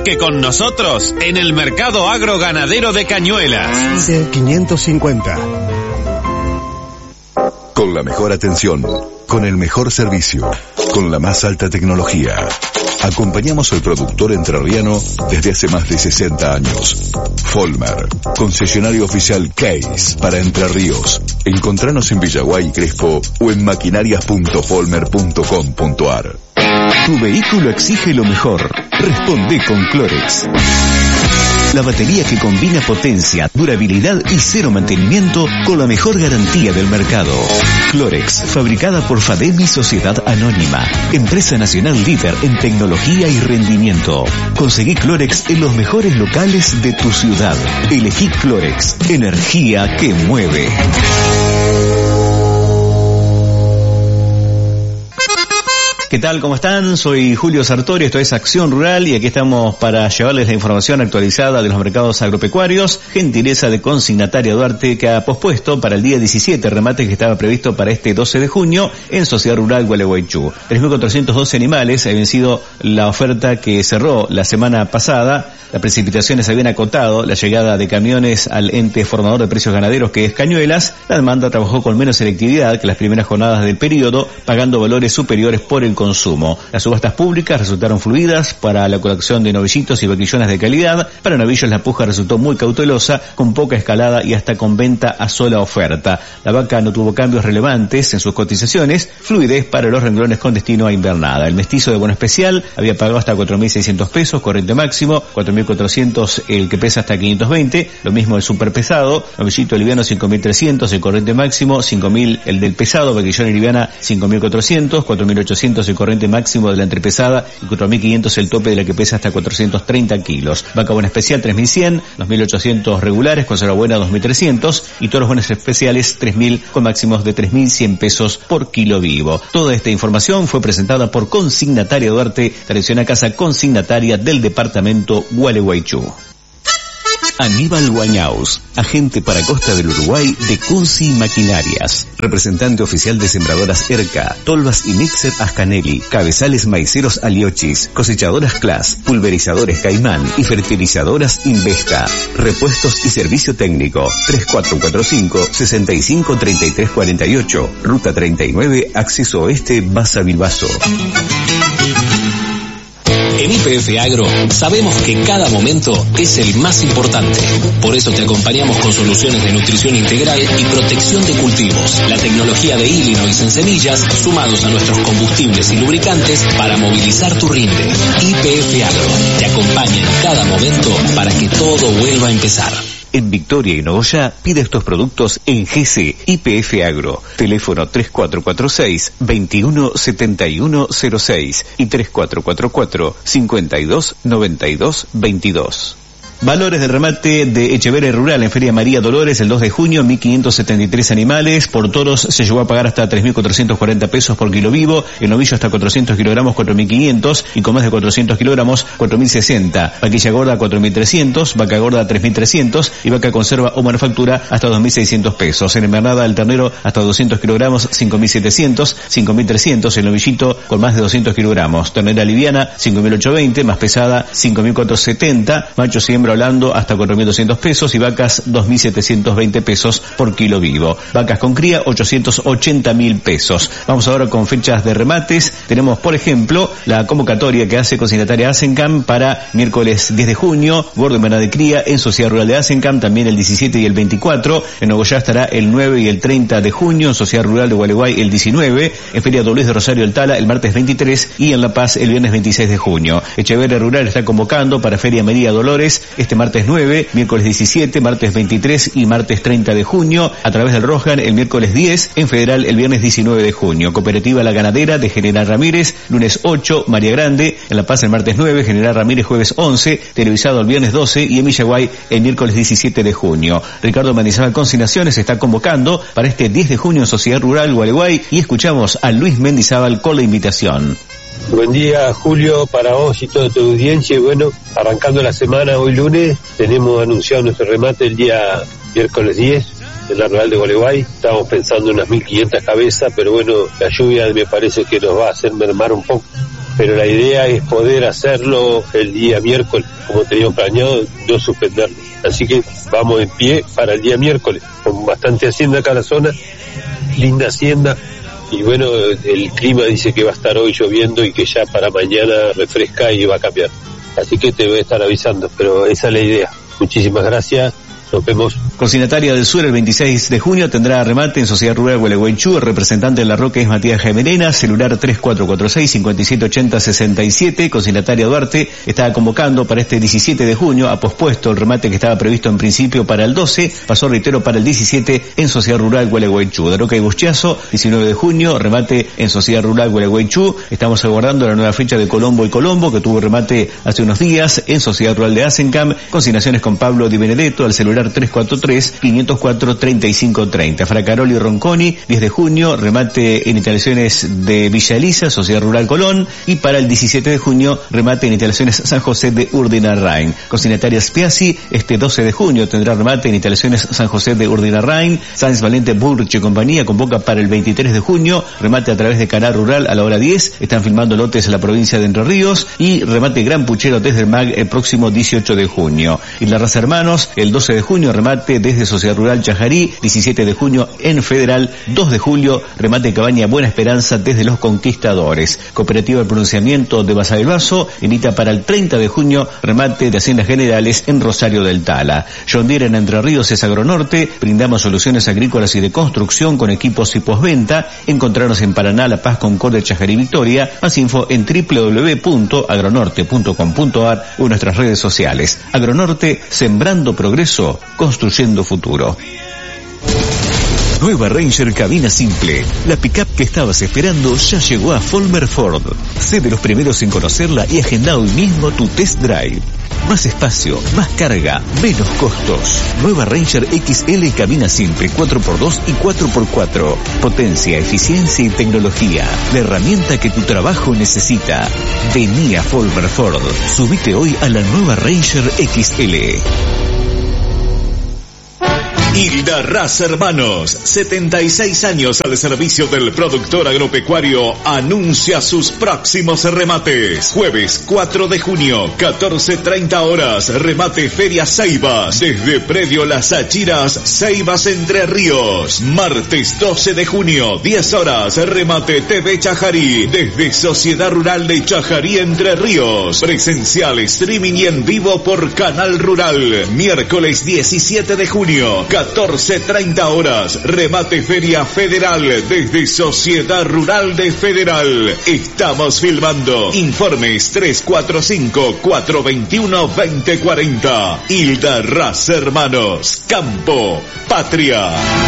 Embarque con nosotros en el Mercado Agroganadero de Cañuelas. 550. Con la mejor atención, con el mejor servicio, con la más alta tecnología. Acompañamos al productor entrerriano desde hace más de 60 años. Folmer, concesionario oficial Case para Entre Ríos. Encontranos en Villaguay y Crespo o en maquinarias.folmer.com.ar. Tu vehículo exige lo mejor. Responde con Clorex. La batería que combina potencia, durabilidad y cero mantenimiento con la mejor garantía del mercado. Clorex, fabricada por Fademi Sociedad Anónima, empresa nacional líder en tecnología y rendimiento. Conseguí Clorex en los mejores locales de tu ciudad. Elegí Clorex, energía que mueve. ¿Qué tal? ¿Cómo están? Soy Julio Sartori, esto es Acción Rural y aquí estamos para llevarles la información actualizada de los mercados agropecuarios. Gentileza de Consignataria Duarte, que ha pospuesto para el día 17 el remate que estaba previsto para este 12 de junio en Sociedad Rural Gualeguaychú. 3.412 animales, ha vencido la oferta que cerró la semana pasada. Las precipitaciones habían acotado la llegada de camiones al ente formador de precios ganaderos que es Cañuelas. La demanda trabajó con menos selectividad que las primeras jornadas del periodo, pagando valores superiores por el consumo. Las subastas públicas resultaron fluidas para la colección de novillitos y vaquillones de calidad. Para novillos la puja resultó muy cautelosa, con poca escalada y hasta con venta a sola oferta. La vaca no tuvo cambios relevantes en sus cotizaciones, fluidez para los renglones con destino a invernada. El mestizo de bono especial había pagado hasta 4.600 pesos, corriente máximo, 4.400 el que pesa hasta 520, lo mismo el superpesado, novillito liviano 5.300 el corriente máximo, 5.000 el del pesado, vaquillón y liviana 5.400, 4.800 el corriente máximo de la entrepesada y 4.500 el tope de la que pesa hasta 430 kilos. Vaca buena especial 3.100, 2.800 regulares, conserva buena 2.300 y toros buenos especiales 3.000 con máximos de 3.100 pesos por kilo vivo. Toda esta información fue presentada por Consignataria Duarte, tradicional casa consignataria del departamento Gualeguaychú. Aníbal Guañaus, agente para Costa del Uruguay de Kunsi Maquinarias, representante oficial de sembradoras ERCA, tolvas y mixer Ascanelli, cabezales maiceros Aliochis, cosechadoras Class, pulverizadores Caimán y fertilizadoras Investa, repuestos y servicio técnico, 3445-653348, Ruta 39, Acceso Oeste, Baza Bilbaso. En YPF Agro sabemos que cada momento es el más importante. Por eso te acompañamos con soluciones de nutrición integral y protección de cultivos. La tecnología de Illinois en semillas, sumados a nuestros combustibles y lubricantes para movilizar tu rinde. YPF Agro te acompaña en cada momento para que todo vuelva a empezar. En Victoria y Nogoyá pide estos productos en GC YPF Agro. Teléfono 3446-217106 y 3444-529222. Valores del remate de Echeverria Rural en Feria María Dolores el 2 de junio, 1.573 animales. Por toros se llegó a pagar hasta 3.440 pesos por kilo vivo, el novillo hasta 400 kilogramos 4.500 y con más de 400 kilogramos 4.060. Vaquilla gorda 4.300, vaca gorda 3.300 y vaca conserva o manufactura hasta 2.600 pesos. En invernada el ternero hasta 200 kilogramos 5.700, 5.300 el novillito con más de 200 kilogramos. Ternera liviana 5.820, más pesada 5.470, macho siembra hablando hasta 4.200 pesos y vacas 2.720 pesos por kilo vivo. Vacas con cría 880.000 pesos. Vamos ahora con fechas de remates. Tenemos, por ejemplo, la convocatoria que hace Consignataria Asencam para miércoles 10 de junio, gordo y manada de cría en Sociedad Rural de Asencam, también el 17 y el 24. En Nogoyá estará el 9 y el 30 de junio, en Sociedad Rural de Gualeguay el 19, en Feria Don Luis de Rosario el Tala el martes 23 y en La Paz el viernes 26 de junio. Echeverria Rural está convocando para Feria María Dolores este martes 9, miércoles 17, martes 23 y martes 30 de junio, a través del Rojan el miércoles 10, en Federal el viernes 19 de junio. Cooperativa La Ganadera de General Ramírez, lunes 8, María Grande, en La Paz el martes 9, General Ramírez jueves 11, televisado el viernes 12 y en Villaguay el miércoles 17 de junio. Ricardo Mendizábal Consignaciones está convocando para este 10 de junio en Sociedad Rural Gualeguay y escuchamos a Luis Mendizábal con la invitación. Buen día, Julio, para vos y toda tu audiencia. Y bueno, arrancando la semana, hoy lunes, tenemos anunciado nuestro remate el día miércoles 10 en la Rural de Gualeguay. Estábamos pensando en unas 1.500 cabezas, pero bueno, la lluvia me parece que nos va a hacer mermar un poco pero la idea es poder hacerlo el día miércoles, como teníamos planeado, no suspenderlo. Así que vamos en pie para el día miércoles, con bastante hacienda acá en la zona, linda hacienda, y bueno, el clima dice que va a estar hoy lloviendo y que ya para mañana refresca y va a cambiar. Así que te voy a estar avisando, pero esa es la idea. Muchísimas gracias. Nos vemos. Consignataria del Sur el 26 de junio tendrá remate en Sociedad Rural Gualeguaychú. El representante de La Roca es Matías Gemerena, celular 3446-5780-67. Consignataria Duarte está convocando para este 17 de junio, ha pospuesto el remate que estaba previsto en principio para el 12, pasó, reitero, para el 17 en Sociedad Rural Gualeguaychú. La Roca y Bustiazo, 19 de junio, remate en Sociedad Rural Gualeguaychú. Estamos aguardando la nueva fecha de Colombo y Colombo, que tuvo remate hace unos días en Sociedad Rural de Asencam. Consignaciones con Pablo Di Benedetto al celular 343-504-3530. Fracaroli y Ronconi, 10 de junio, remate en instalaciones de Villa Elisa, Sociedad Rural Colón, y para el 17 de junio, remate en instalaciones San José de Urdinarrain. Consignataria Spiazzi, este 12 de junio tendrá remate en instalaciones San José de Urdinarrain. Sáenz Valente Burch y compañía convoca para el 23 de junio, remate a través de Canal Rural a la hora 10, están filmando lotes en la provincia de Entre Ríos, y remate Gran Puchero desde el MAG el próximo 18 de junio. Y la Raza Hermanos, el 12 de junio, remate desde Sociedad Rural Chajarí, 17 de junio en Federal, 2 de julio, remate Cabaña Buena Esperanza desde Los Conquistadores. Cooperativa de Pronunciamiento de Basa del Vaso invita para el 30 de junio, remate de Haciendas Generales en Rosario del Tala. John Deere en Entre Ríos es Agronorte, brindamos soluciones agrícolas y de construcción con equipos y postventa. Encontrarnos en Paraná, La Paz, Concordia, Chajarí, Victoria. Más info en www.agronorte.com.ar o en nuestras redes sociales. Agronorte, sembrando progreso, construyendo futuro. Nueva Ranger cabina simple. La pickup que estabas esperando ya llegó a Folmer Ford. Sé de los primeros en conocerla y agenda hoy mismo tu test drive. Más espacio, más carga, menos costos. Nueva Ranger XL cabina simple 4x2 y 4x4. Potencia, eficiencia y tecnología. La herramienta que tu trabajo necesita. Vení a Folmer Ford. Subite hoy a la Nueva Ranger XL. Hilda Raza Hermanos, 76 años al servicio del productor agropecuario, anuncia sus próximos remates. Jueves 4 de junio, 14:30 horas, remate Feria Ceibas, desde Predio Las Achiras, Ceibas, Entre Ríos. Martes 12 de junio, 10 horas, remate TV Chajarí, desde Sociedad Rural de Chajarí, Entre Ríos. Presencial, streaming y en vivo por Canal Rural. Miércoles 17 de junio, 14:30 horas, remate Feria Federal desde Sociedad Rural de Federal. Estamos filmando. Informes 345-421-2040. Hilda Raza Hermanos. Campo, patria.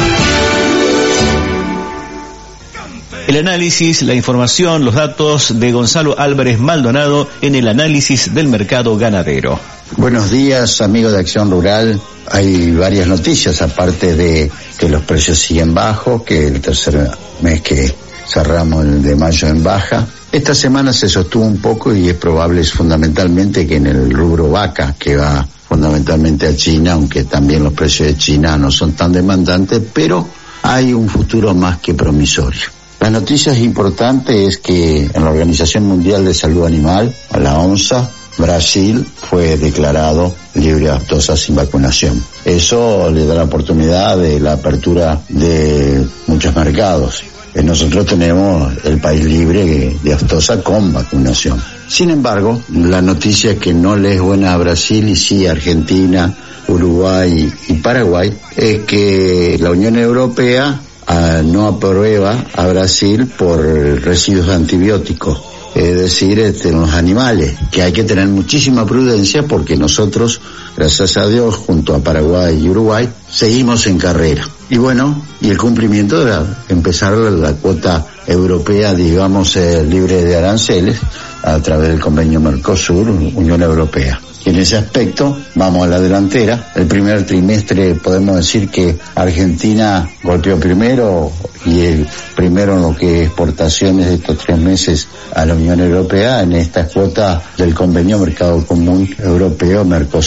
El análisis, la información, los datos de Gonzalo Álvarez Maldonado en el análisis del mercado ganadero. Buenos días, amigos de Acción Rural. Hay varias noticias, aparte de que los precios siguen bajos, que el tercer mes que cerramos el de mayo en baja. Esta semana se sostuvo un poco y es probable fundamentalmente que en el rubro vaca, que va fundamentalmente a China, aunque también los precios de China no son tan demandantes, pero hay un futuro más que promisorio. La noticia importante es que en la Organización Mundial de Salud Animal, a la OMSA, Brasil fue declarado libre de aftosa sin vacunación. Eso le da la oportunidad de la apertura de muchos mercados. Nosotros tenemos el país libre de aftosa con vacunación. Sin embargo, la noticia es que no le es buena a Brasil y sí a Argentina, Uruguay y Paraguay, es que la Unión Europea no aprueba a Brasil por residuos de antibióticos. Es decir, en los animales, que hay que tener muchísima prudencia porque nosotros, gracias a Dios, junto a Paraguay y Uruguay, seguimos en carrera. Y bueno, y el cumplimiento de empezar la cuota europea, digamos, libre de aranceles, a través del convenio Mercosur, Unión Europea. Y en ese aspecto, vamos a la delantera. El primer trimestre podemos decir que Argentina golpeó primero y el primero en lo que es exportaciones de estos 3 meses a la Unión Europea en esta cuota del convenio Mercado Común Europeo Mercosur.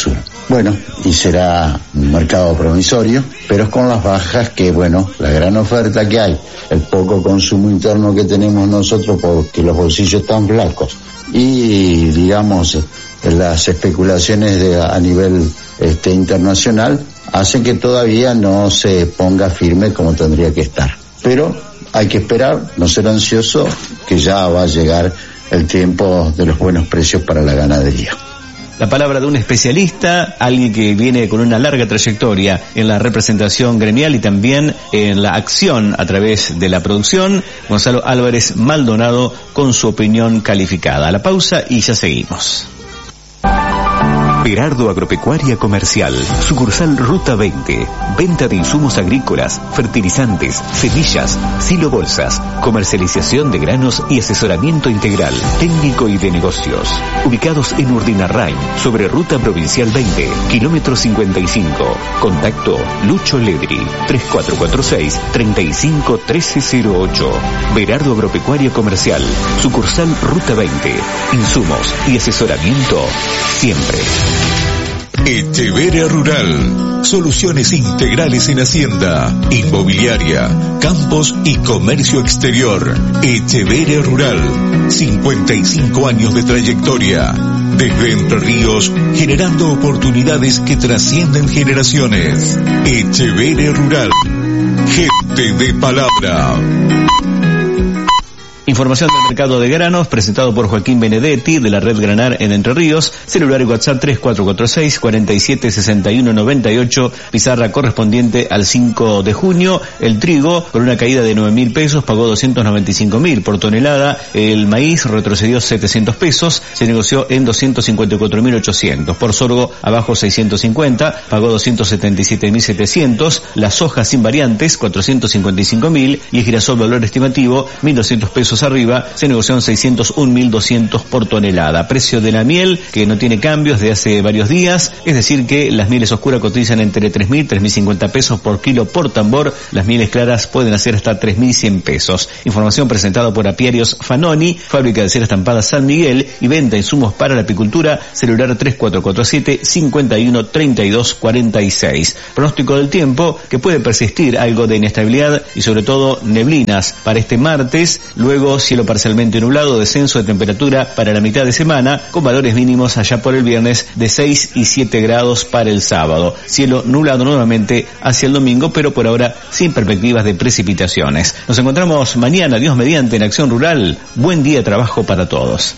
Bueno, y será un mercado promisorio, pero con las bajas que, bueno, la gran oferta que hay, el poco consumo interno que tenemos nosotros porque los bolsillos están flacos y, digamos, las especulaciones a nivel internacional hacen que todavía no se ponga firme como tendría que estar. Pero hay que esperar, no ser ansioso, que ya va a llegar el tiempo de los buenos precios para la ganadería. La palabra de un especialista, alguien que viene con una larga trayectoria en la representación gremial y también en la acción a través de la producción, Gonzalo Álvarez Maldonado, con su opinión calificada. A la pausa y ya seguimos. Berardo Agropecuaria Comercial, sucursal Ruta 20, venta de insumos agrícolas, fertilizantes, semillas, silobolsas, comercialización de granos y asesoramiento integral, técnico y de negocios. Ubicados en Urdinarrain, sobre Ruta Provincial 20, kilómetro 55. Contacto Lucho Ledri, 3446-351308. Berardo Agropecuaria Comercial, sucursal Ruta 20, insumos y asesoramiento siempre. Echeverria Rural, soluciones integrales en hacienda, inmobiliaria, campos y comercio exterior. Echeverria Rural, 55 años de trayectoria, desde Entre Ríos, generando oportunidades que trascienden generaciones. Echeverria Rural, gente de palabra. Información del mercado de granos presentado por Joaquín Benedetti de la red Granar en Entre Ríos. Celular y WhatsApp 3446-476198. Pizarra correspondiente al 5 de junio. El trigo con una caída de 9.000 pesos pagó 295.000 por tonelada. El maíz retrocedió 700 pesos. Se negoció en 254.800. Por sorgo abajo 650. Pagó 277.700. La soja sin variantes 455.000. Y el girasol valor estimativo 1.200 pesos arriba, se negoció en 601.200 por tonelada. Precio de la miel, que no tiene cambios de hace varios días, es decir que las mieles oscuras cotizan entre 3.000 y 3.050 pesos por kilo por tambor. Las mieles claras pueden hacer hasta 3.100 pesos. Información presentada por Apiarios Fanoni, fábrica de cera estampada San Miguel y venta de insumos para la apicultura. Celular 3447-513246. Pronóstico del tiempo, que puede persistir algo de inestabilidad y sobre todo neblinas para este martes. Luego cielo parcialmente nublado, descenso de temperatura para la mitad de semana, con valores mínimos allá por el viernes de 6 y 7 grados para el sábado. Cielo nublado nuevamente hacia el domingo, pero por ahora sin perspectivas de precipitaciones. Nos encontramos mañana, Dios mediante, en Acción Rural. Buen día de trabajo para todos.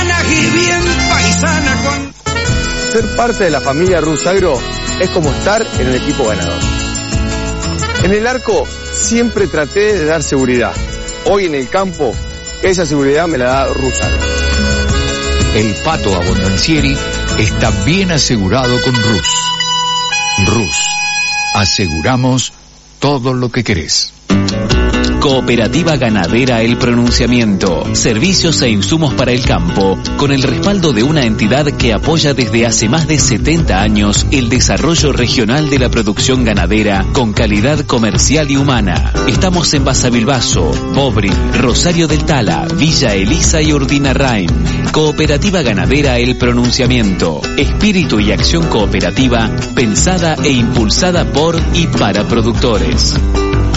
Ser parte de la familia Rusagro es como estar en el equipo ganador. En el arco siempre traté de dar seguridad. Hoy en el campo, esa seguridad me la da Rusagro. El pato abondancieri está bien asegurado con Rus. Rus, aseguramos todo lo que querés. Cooperativa Ganadera El Pronunciamiento. Servicios e insumos para el campo, con el respaldo de una entidad que apoya desde hace más de 70 años el desarrollo regional de la producción ganadera con calidad comercial y humana. Estamos en Basavilbaso, Bobril, Rosario del Tala, Villa Elisa y Urdinarrain. Cooperativa Ganadera El Pronunciamiento. Espíritu y acción cooperativa pensada e impulsada por y para productores.